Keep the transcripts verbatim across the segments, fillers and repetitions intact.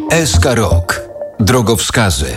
S K Rok. Drogowskazy.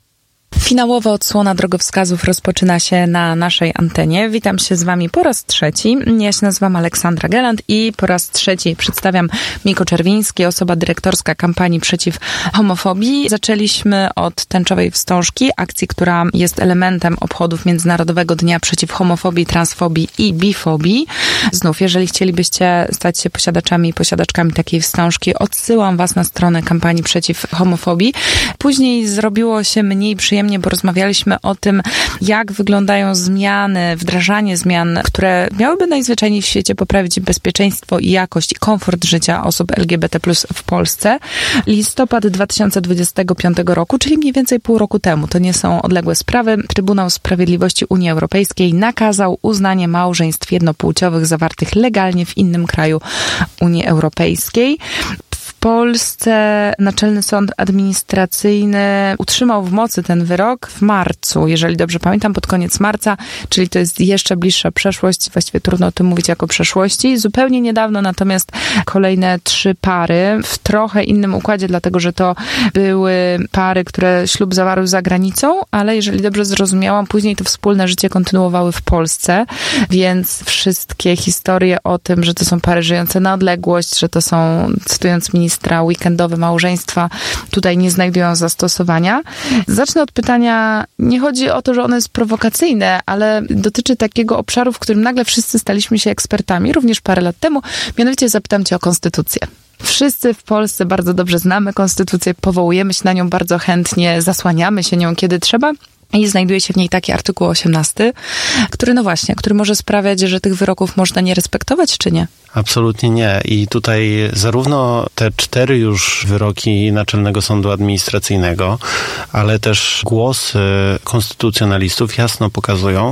Finałowa odsłona drogowskazów rozpoczyna się na naszej antenie. Witam się z wami po raz trzeci. Ja się nazywam Aleksandra Geland i po raz trzeci przedstawiam Miko Czerwiński, osoba dyrektorska kampanii przeciw homofobii. Zaczęliśmy od tęczowej wstążki, akcji, która jest elementem obchodów Międzynarodowego Dnia Przeciw Homofobii, Transfobii i Bifobii. Znów, jeżeli chcielibyście stać się posiadaczami i posiadaczkami takiej wstążki, odsyłam was na stronę kampanii przeciw homofobii. Później zrobiło się mniej przyjemnie, bo rozmawialiśmy o tym, jak wyglądają zmiany, wdrażanie zmian, które miałyby najzwyczajniej w świecie poprawić bezpieczeństwo i jakość i komfort życia osób L G B T plus w Polsce. Listopad dwa tysiące dwudziestego piątego roku, czyli mniej więcej pół roku temu. To nie są odległe sprawy. Trybunał Sprawiedliwości Unii Europejskiej nakazał uznanie małżeństw jednopłciowych zawartych legalnie w innym kraju Unii Europejskiej. W Polsce Naczelny Sąd Administracyjny utrzymał w mocy ten wyrok w marcu, jeżeli dobrze pamiętam, pod koniec marca, czyli to jest jeszcze bliższa przeszłość, właściwie trudno o tym mówić jako przeszłości. Zupełnie niedawno natomiast kolejne trzy pary w trochę innym układzie, dlatego że to były pary, które ślub zawarły za granicą, ale jeżeli dobrze zrozumiałam, później to wspólne życie kontynuowały w Polsce, więc wszystkie historie o tym, że to są pary żyjące na odległość, że to są, cytując ministra, weekendowe małżeństwa tutaj nie znajdują zastosowania. Zacznę od pytania, nie chodzi o to, że ono jest prowokacyjne, ale dotyczy takiego obszaru, w którym nagle wszyscy staliśmy się ekspertami, również parę lat temu, mianowicie zapytam cię o konstytucję. Wszyscy w Polsce bardzo dobrze znamy konstytucję, powołujemy się na nią bardzo chętnie, zasłaniamy się nią, kiedy trzeba. I znajduje się w niej taki artykuł osiemnasty, który, no właśnie, który może sprawiać, że tych wyroków można nie respektować, czy nie? Absolutnie nie. I tutaj zarówno te cztery już wyroki Naczelnego Sądu Administracyjnego, ale też głosy konstytucjonalistów jasno pokazują,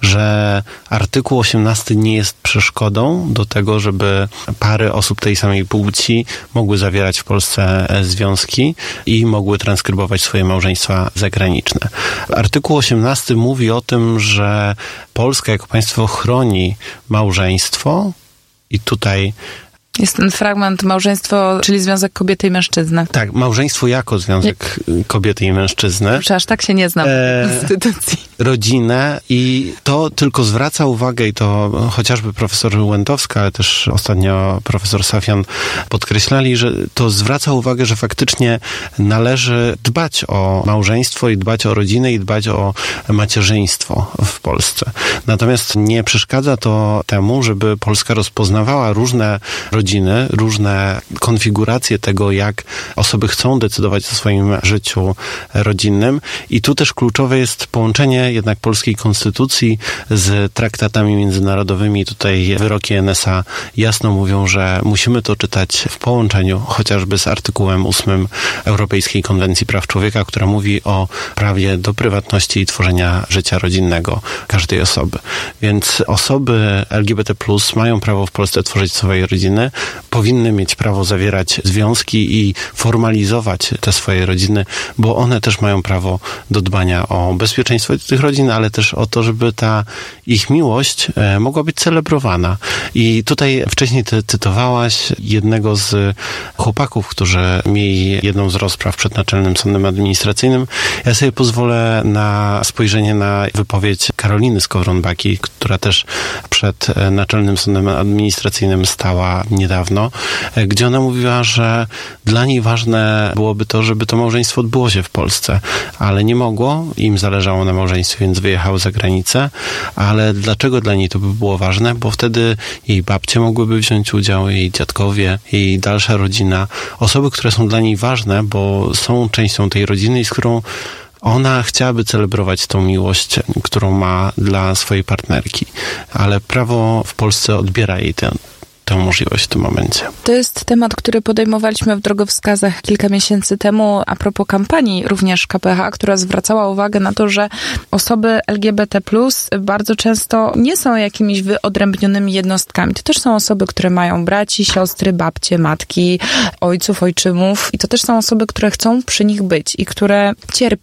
że artykuł osiemnasty nie jest przeszkodą do tego, żeby pary osób tej samej płci mogły zawierać w Polsce związki i mogły transkrybować swoje małżeństwa zagraniczne. Artykuł osiemnasty mówi o tym, że Polska jako państwo chroni małżeństwo i tutaj jest ten fragment małżeństwo, czyli związek kobiety i mężczyzny. Tak, małżeństwo jako związek nie. kobiety i mężczyzny. Przecież tak się nie znam w konstytucji. Rodzinę i to tylko zwraca uwagę i to chociażby profesor Łętowska, ale też ostatnio profesor Safian podkreślali, że to zwraca uwagę, że faktycznie należy dbać o małżeństwo i dbać o rodzinę i dbać o macierzyństwo w Polsce. Natomiast nie przeszkadza to temu, żeby Polska rozpoznawała różne rodziny, różne konfiguracje tego, jak osoby chcą decydować o swoim życiu rodzinnym. I tu też kluczowe jest połączenie jednak polskiej konstytucji z traktatami międzynarodowymi. Tutaj wyroki N S A jasno mówią, że musimy to czytać w połączeniu chociażby z artykułem ósmym Europejskiej Konwencji Praw Człowieka, która mówi o prawie do prywatności i tworzenia życia rodzinnego każdej osoby. Więc osoby L G B T plus mają prawo w Polsce tworzyć swoje rodziny, powinny mieć prawo zawierać związki i formalizować te swoje rodziny, bo one też mają prawo do dbania o bezpieczeństwo tych rodzin, ale też o to, żeby ta ich miłość mogła być celebrowana. I tutaj wcześniej ty cytowałaś jednego z chłopaków, którzy mieli jedną z rozpraw przed Naczelnym Sądem Administracyjnym. Ja sobie pozwolę na spojrzenie na wypowiedź Karoliny Skowron-Baki, która też przed Naczelnym Sądem Administracyjnym stała niedawno, gdzie ona mówiła, że dla niej ważne byłoby to, żeby to małżeństwo odbyło się w Polsce, ale nie mogło, im zależało na małżeństwie, więc wyjechały za granicę, ale dlaczego dla niej to by było ważne? Bo wtedy jej babcie mogłyby wziąć udział, jej dziadkowie, jej dalsza rodzina, osoby, które są dla niej ważne, bo są częścią tej rodziny i z którą ona chciałaby celebrować tą miłość, którą ma dla swojej partnerki, ale prawo w Polsce odbiera jej tę tę możliwość w tym momencie. To jest temat, który podejmowaliśmy w drogowskazach kilka miesięcy temu a propos kampanii również K P H, która zwracała uwagę na to, że osoby L G B T plus bardzo często nie są jakimiś wyodrębnionymi jednostkami. To też są osoby, które mają braci, siostry, babcie, matki, ojców, ojczymów i to też są osoby, które chcą przy nich być i które cierpią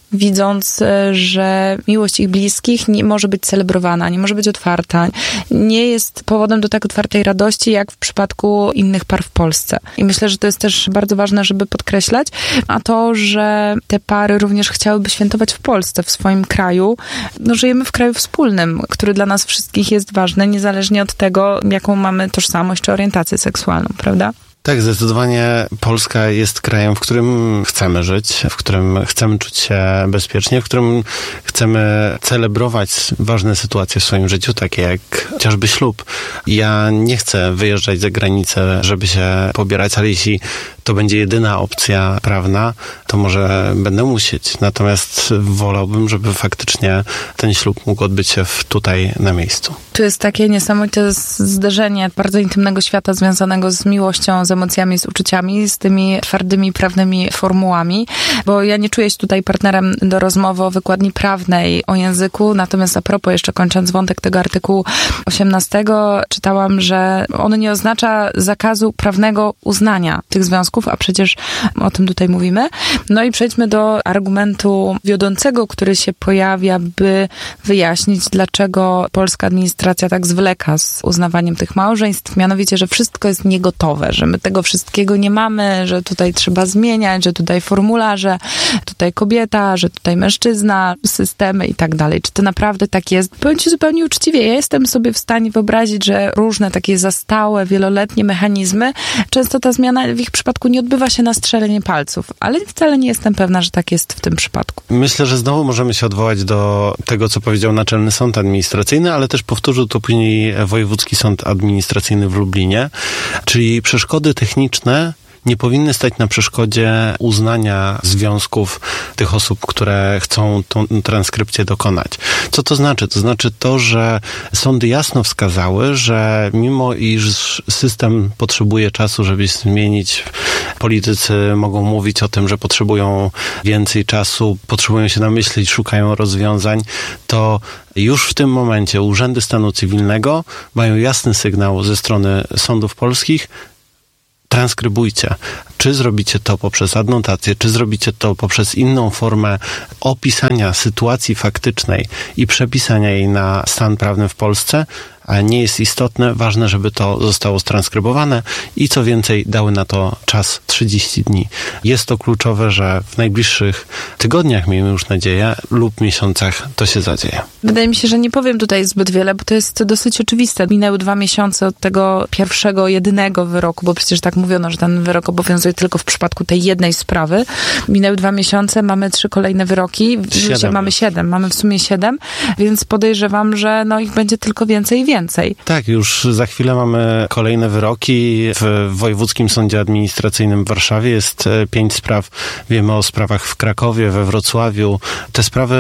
widząc, że miłość ich bliskich nie może być celebrowana, nie może być otwarta, nie jest powodem do tak otwartej radości, jak w przypadku innych par w Polsce. I myślę, że to jest też bardzo ważne, żeby podkreślać, a to, że te pary również chciałyby świętować w Polsce, w swoim kraju. No, żyjemy w kraju wspólnym, który dla nas wszystkich jest ważny, niezależnie od tego, jaką mamy tożsamość czy orientację seksualną, prawda? Tak, zdecydowanie Polska jest krajem, w którym chcemy żyć, w którym chcemy czuć się bezpiecznie, w którym chcemy celebrować ważne sytuacje w swoim życiu, takie jak chociażby ślub. Ja nie chcę wyjeżdżać za granicę, żeby się pobierać, ale jeśli to będzie jedyna opcja prawna, to może będę musieć. Natomiast wolałbym, żeby faktycznie ten ślub mógł odbyć się w, tutaj na miejscu. Tu jest takie niesamowite zderzenie bardzo intymnego świata związanego z miłością, z emocjami, z uczuciami, z tymi twardymi, prawnymi formułami, bo ja nie czuję się tutaj partnerem do rozmowy o wykładni prawnej, o języku, natomiast a propos, jeszcze kończąc wątek tego artykułu osiemnastego, czytałam, że on nie oznacza zakazu prawnego uznania tych związków, a przecież o tym tutaj mówimy. No i przejdźmy do argumentu wiodącego, który się pojawia, by wyjaśnić, dlaczego polska administracja tak zwleka z uznawaniem tych małżeństw, mianowicie, że wszystko jest niegotowe, że my tego wszystkiego nie mamy, że tutaj trzeba zmieniać, że tutaj formularze, tutaj kobieta, że tutaj mężczyzna, systemy i tak dalej. Czy to naprawdę tak jest? Powiem ci zupełnie uczciwie, ja jestem sobie w stanie wyobrazić, że różne takie zastałe, wieloletnie mechanizmy, często ta zmiana w ich przypadku nie odbywa się na strzelenie palców, ale wcale nie jestem pewna, że tak jest w tym przypadku. Myślę, że znowu możemy się odwołać do tego, co powiedział Naczelny Sąd Administracyjny, ale też powtórzył to później Wojewódzki Sąd Administracyjny w Lublinie, czyli przeszkody techniczne nie powinny stać na przeszkodzie uznania związków tych osób, które chcą tą transkrypcję dokonać. Co to znaczy? To znaczy to, że sądy jasno wskazały, że mimo iż system potrzebuje czasu, żeby się zmienić, politycy mogą mówić o tym, że potrzebują więcej czasu, potrzebują się namyślić, szukają rozwiązań, to już w tym momencie urzędy stanu cywilnego mają jasny sygnał ze strony sądów polskich: transkrybujcie. Czy zrobicie to poprzez adnotację, czy zrobicie to poprzez inną formę opisania sytuacji faktycznej i przepisania jej na stan prawny w Polsce, a nie jest istotne. Ważne, żeby to zostało transkrybowane i co więcej, dały na to czas trzydzieści dni. Jest to kluczowe, że w najbliższych tygodniach, miejmy już nadzieję, lub miesiącach to się zadzieje. Wydaje mi się, że nie powiem tutaj zbyt wiele, bo to jest dosyć oczywiste. Minęły dwa miesiące od tego pierwszego, jedynego wyroku, bo przecież tak mówiono, że ten wyrok obowiązuje tylko w przypadku tej jednej sprawy. Minęły dwa miesiące, mamy trzy kolejne wyroki. Siedem. Mamy siedem, mamy w sumie siedem, więc podejrzewam, że no ich będzie tylko więcej i więcej. Tak, już za chwilę mamy kolejne wyroki. W Wojewódzkim Sądzie Administracyjnym w Warszawie jest pięć spraw. Wiemy o sprawach w Krakowie, we Wrocławiu. Te sprawy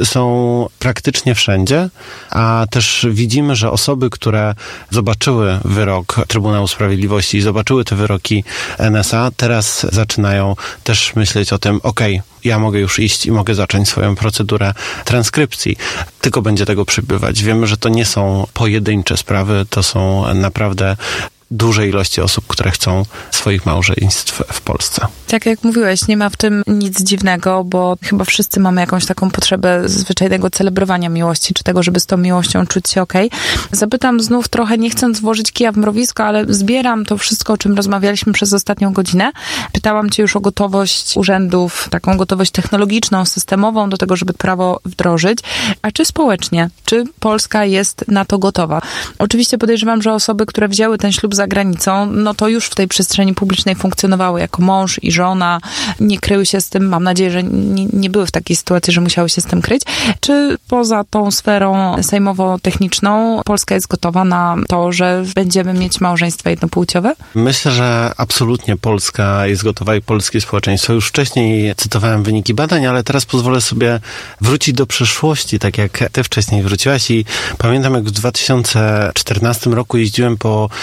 są praktycznie wszędzie, a też widzimy, że osoby, które zobaczyły wyrok Trybunału Sprawiedliwości i zobaczyły te wyroki N S A, teraz zaczynają też myśleć o tym, okej, okay, ja mogę już iść i mogę zacząć swoją procedurę transkrypcji. Tylko będzie tego przybywać. Wiemy, że to nie są pojedyncze sprawy, to są naprawdę duże ilości osób, które chcą swoich małżeństw w Polsce. Tak jak mówiłeś, nie ma w tym nic dziwnego, bo chyba wszyscy mamy jakąś taką potrzebę zwyczajnego celebrowania miłości, czy tego, żeby z tą miłością czuć się okej. Zapytam znów trochę, nie chcąc włożyć kija w mrowisko, ale zbieram to wszystko, o czym rozmawialiśmy przez ostatnią godzinę. Pytałam cię już o gotowość urzędów, taką gotowość technologiczną, systemową do tego, żeby prawo wdrożyć. A czy społecznie? Czy Polska jest na to gotowa? Oczywiście podejrzewam, że osoby, które wzięły ten ślub za granicą, no to już w tej przestrzeni publicznej funkcjonowały jako mąż i żona, nie kryły się z tym, mam nadzieję, że nie, nie były w takiej sytuacji, że musiały się z tym kryć. Czy poza tą sferą sejmowo-techniczną Polska jest gotowa na to, że będziemy mieć małżeństwa jednopłciowe? Myślę, że absolutnie Polska jest gotowa i polskie społeczeństwo. Już wcześniej cytowałem wyniki badań, ale teraz pozwolę sobie wrócić do przeszłości, tak jak ty wcześniej wróciłaś i pamiętam, jak w dwa tysiące czternastym roku jeździłem po mniej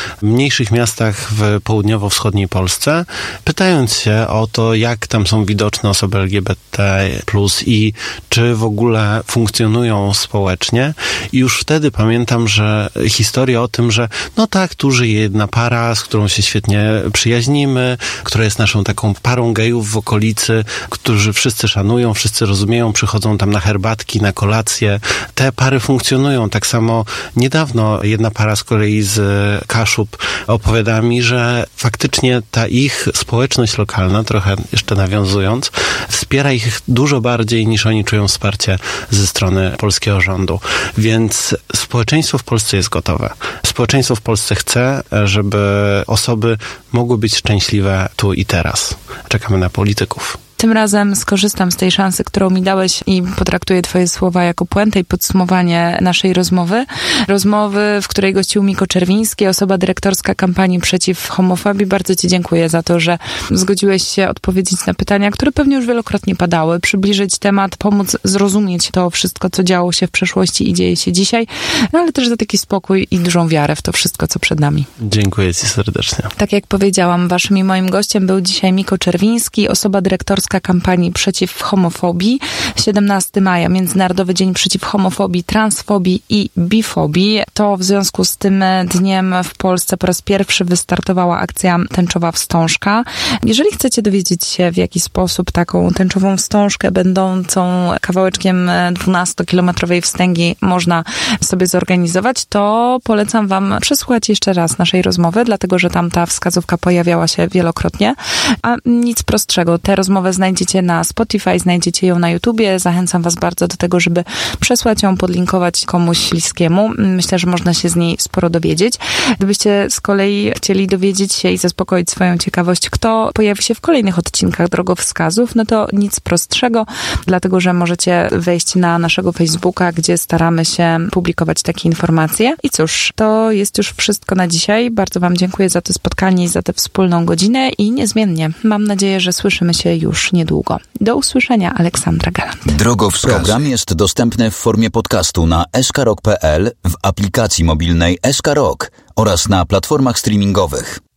mniejszych miastach w południowo-wschodniej Polsce, pytając się o to, jak tam są widoczne osoby L G B T plus i czy w ogóle funkcjonują społecznie. I już wtedy pamiętam, że historia o tym, że no tak, tu żyje jedna para, z którą się świetnie przyjaźnimy, która jest naszą taką parą gejów w okolicy, którzy wszyscy szanują, wszyscy rozumieją, przychodzą tam na herbatki, na kolacje. Te pary funkcjonują. Tak samo niedawno jedna para z kolei z Kaszub opowiadała mi, że faktycznie ta ich społeczność lokalna, trochę jeszcze nawiązując, wspiera ich dużo bardziej niż oni czują wsparcie ze strony polskiego rządu. Więc społeczeństwo w Polsce jest gotowe. Społeczeństwo w Polsce chce, żeby osoby mogły być szczęśliwe tu i teraz. Czekamy na polityków. Tym razem skorzystam z tej szansy, którą mi dałeś i potraktuję twoje słowa jako puentę i podsumowanie naszej rozmowy. Rozmowy, w której gościł Miko Czerwiński, osoba dyrektorska kampanii przeciw homofobii. Bardzo ci dziękuję za to, że zgodziłeś się odpowiedzieć na pytania, które pewnie już wielokrotnie padały, przybliżyć temat, pomóc zrozumieć to wszystko, co działo się w przeszłości i dzieje się dzisiaj, no ale też za taki spokój i dużą wiarę w to wszystko, co przed nami. Dziękuję ci serdecznie. Tak jak powiedziałam, waszym i moim gościem był dzisiaj Miko Czerwiński, osoba dyrektorska kampanii przeciw homofobii. siedemnastego maja, Międzynarodowy Dzień Przeciw Homofobii, Transfobii i Bifobii. To w związku z tym dniem w Polsce po raz pierwszy wystartowała akcja Tęczowa Wstążka. Jeżeli chcecie dowiedzieć się, w jaki sposób taką tęczową wstążkę będącą kawałeczkiem dwunastokilometrowej wstęgi można sobie zorganizować, to polecam wam przesłuchać jeszcze raz naszej rozmowy, dlatego że tam ta wskazówka pojawiała się wielokrotnie. A nic prostszego. Tę rozmowę znajdziecie na Spotify, znajdziecie ją na YouTubie. Zachęcam was bardzo do tego, żeby przesłać ją, podlinkować komuś bliskiemu. Myślę, że można się z niej sporo dowiedzieć. Gdybyście z kolei chcieli dowiedzieć się i zaspokoić swoją ciekawość, kto pojawi się w kolejnych odcinkach Drogowskazów, no to nic prostszego, dlatego że możecie wejść na naszego Facebooka, gdzie staramy się publikować takie informacje. I cóż, to jest już wszystko na dzisiaj. Bardzo wam dziękuję za to spotkanie i za tę wspólną godzinę i niezmiennie mam nadzieję, że słyszymy się już niedługo. Do usłyszenia, Aleksandra Galant. Drogowskazy. Program jest dostępny w formie podcastu na s k rock kropka p l, w aplikacji mobilnej S K Rock oraz na platformach streamingowych.